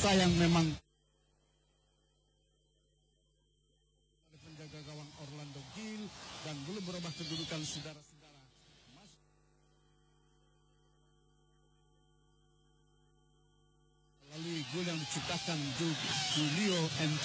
sayang memang penjaga gawang Orlando Gil dan belum berubah kedudukan saudara-saudara. Melalui gol yang diciptakan Julio M.